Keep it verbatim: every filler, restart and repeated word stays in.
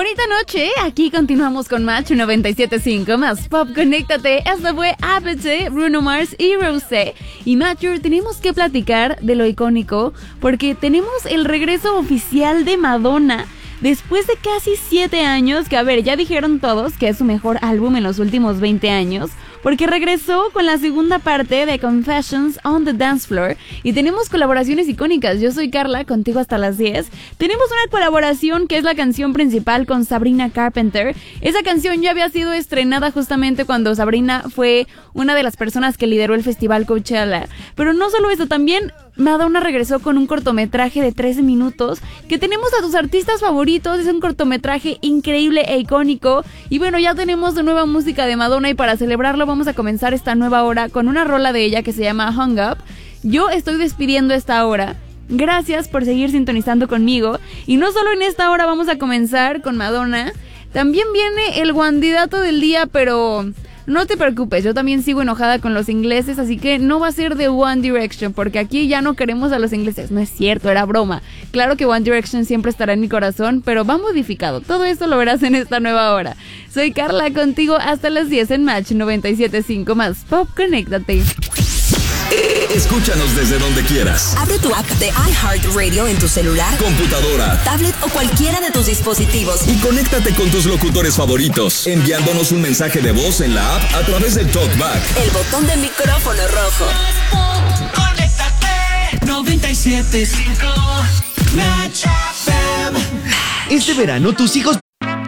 Bonita noche, aquí continuamos con Match noventa y siete punto cinco más Pop, conéctate. Esta fue A B C, Bruno Mars y Rosé. Y Matthew, tenemos que platicar de lo icónico porque tenemos el regreso oficial de Madonna. Después de casi siete años, que a ver, ya dijeron todos que es su mejor álbum en los últimos veinte años, porque regresó con la segunda parte de Confessions on the Dance Floor y tenemos colaboraciones icónicas. Yo soy Carla, contigo hasta las diez. Tenemos una colaboración que es la canción principal con Sabrina Carpenter. Esa canción ya había sido estrenada justamente cuando Sabrina fue una de las personas que lideró el festival Coachella. Pero no solo eso, también Madonna regresó con un cortometraje de trece minutos que tenemos a tus artistas favoritos. Es un cortometraje increíble e icónico. Y bueno, ya tenemos de nueva música de Madonna y para celebrarlo vamos a comenzar esta nueva hora con una rola de ella que se llama Hung Up. Yo estoy despidiendo esta hora. Gracias por seguir sintonizando conmigo. Y no solo en esta hora vamos a comenzar con Madonna. También viene el candidato del día, pero no te preocupes, yo también sigo enojada con los ingleses, así que no va a ser de One Direction, porque aquí ya no queremos a los ingleses. No es cierto, era broma. Claro que One Direction siempre estará en mi corazón, pero va modificado. Todo eso lo verás en esta nueva hora. Soy Carla, contigo hasta las diez en Match noventa y siete punto cinco más Pop, conéctate. Escúchanos desde donde quieras. Abre tu app de iHeartRadio en tu celular, computadora, tablet o cualquiera de tus dispositivos y conéctate con tus locutores favoritos, enviándonos un mensaje de voz en la app a través del TalkBack, el botón de micrófono rojo. Conéctate noventa y siete punto cinco Match F M. Este verano tus hijos